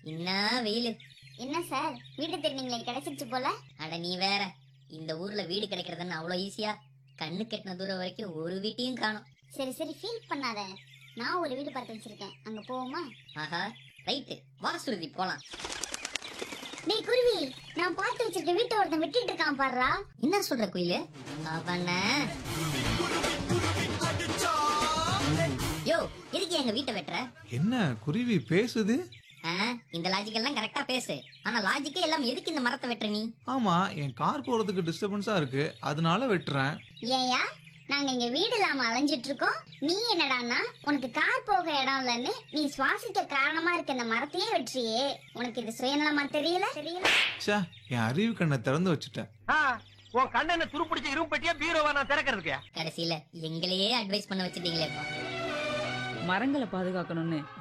என்ன வெயிலு. என்ன சார் வீடு திருநீங்களே கிடைச்சிருச்சு போல. அட நீ வேற, இந்த ஊர்ல வீடு கிடைக்கிறதுன்னு அவ்வளோ ஈஸியா? கண்ணு கெட்டின தூரம் வரைக்கும் ஒரு வீட்டையும் காணும். சரி சரி ஃபீல் பண்ணாத, நான் ஒரு வீடு பார்த்து வச்சிருக்கேன், அங்க போவோமா? ஆஹா, ரைட்டு, வா சுருதி போலாம். டேய் குருவி, நான் பார்த்து வச்சிருக்க வீட்டை ஒருத்தன் விட்டுட்டு இருக்கான் பாருடா. என்ன சொல்ற குயிலு? அவன யோ, எதுக்கு எங்க வீட்டை வெட்டுற? என்ன குருவி பேசுது? இந்த லாஜிக் எல்லாம் கரெக்டா பேசு. ஆனா லாஜிக்கே எல்லாம் எதுக்கு இந்த மரத்தை வெட்டுற நீ? ஆமா, என் கார் போறதுக்கு டிஸ்டர்பன்ஸா இருக்கு, அதனால வெட்டுறேன். ஏயா, நாங்க இங்க வீடு இல்லாம அலைஞ்சிட்டு இருக்கோம், நீ என்னடான்னா உனக்கு கார் போக இடம் இல்லைன்னு நீ சுவாசிக்க காரணமா இருக்க இந்த மரத்தையே வெற்றியே. உனக்கு இது சுயநலமா தெரியல? ச்சே, என் அறிவு கண்ணை திறந்து வச்சுட்டேன். உன் கண்ணனை துருப்பிடிச்ச இரும்பு பெட்டியா பீரோவா நான் திறக்கிறதுக்கு? கடைசியில எங்களையே அட்வைஸ் பண்ண வச்சிட்டீங்களே. மரங்களை பாதுகாக்கணும்னு